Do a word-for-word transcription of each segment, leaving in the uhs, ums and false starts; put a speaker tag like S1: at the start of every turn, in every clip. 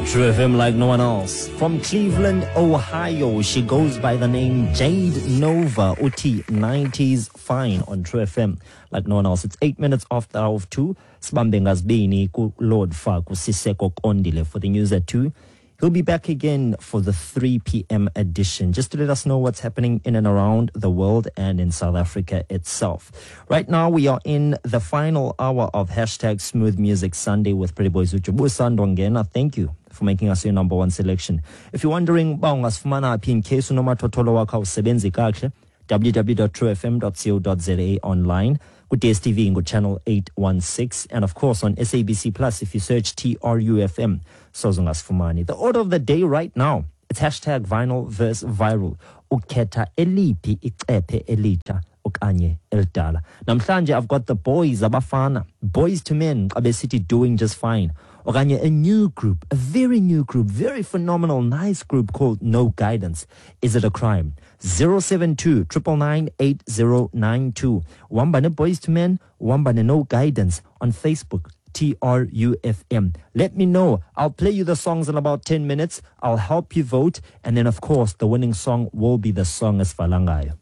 S1: True F M like no one else. From Cleveland, Ohio, she goes by the name Jade Nova. Uti, nineties fine on True F M like no one else. It's eight minutes after hour of two. Sibambe ngazibini ku Lord Fa ku Siseko Kondile for the news at two. He'll be back again for the three p.m. edition, just to let us know what's happening in and around the world and in South Africa itself. Right now, we are in the final hour of hashtag Smooth Music Sunday with Pretty Boys Uchubusa Ndongena. Thank you for making us your number one selection. If you're wondering, in case unomatotolo waka usebenzi kakhe, w w w dot true f m dot co dot z a online. With D S T V in channel eight one six, and of course on S A B C Plus if you search T R U F M. Sozungas Fumani. The order of the day right now, it's hashtag vinyl verse viral. Uketa elipi ikepe elita ukanye eldala. Namhlanje I've got the boys abafana, boys to men, Abe City doing just fine. Okanye a new group, a very new group, very phenomenal, nice group called No Guidance. Is it a crime? zero seven two, nine nine nine, eight zero nine two. Wambane Boys to Men, Wambane No Guidance on Facebook. T R U F M. Let me know. I'll play you the songs in about ten minutes. I'll help you vote. And then, of course, the winning song will be the song as Falangayo.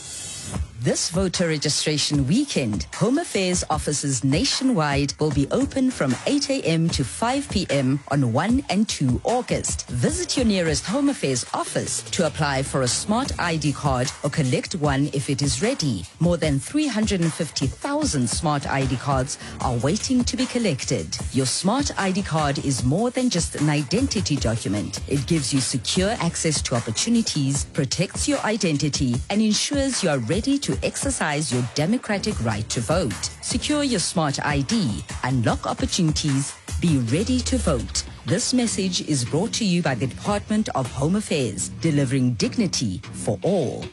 S2: This voter registration weekend, Home Affairs offices nationwide will be open from eight a.m. to five p.m. on first and second August. Visit your nearest Home Affairs office to apply for a smart I D card or collect one if it is ready. More than three hundred fifty thousand smart I D cards are waiting to be collected. Your smart I D card is more than just an identity document. It gives you secure access to opportunities, protects your identity, and ensures you are ready to exercise your democratic right to vote. Secure your smart I D, unlock opportunities, be ready to vote. This message is brought to you by the Department of Home Affairs, delivering dignity for all.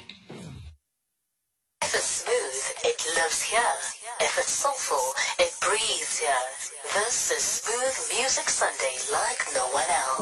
S3: If it's smooth, it lives here. If it's soulful, it breathes here. This is Smooth Music Sunday like no one else.